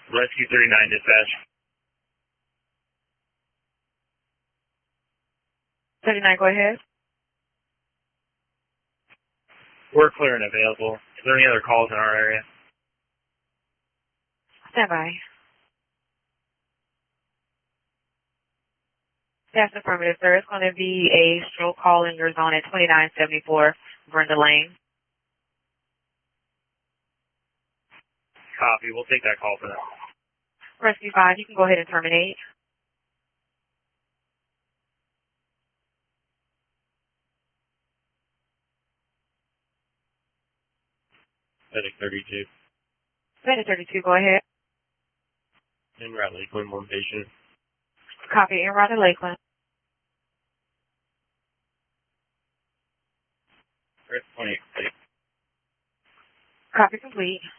Rescue 39 dispatch. 39, go ahead. We're clear and available. Is there any other calls in our area? Stand by. That's affirmative, sir. It's going to be a stroke call in your zone at 2974 Brenda Lane. Copy. We'll take that call for that. Rescue 5, you can go ahead and terminate. Medic 32. Medic 32, go ahead. En route Lakeland, one patient. Copy, en route to Lakeland. Red 28. Copy complete.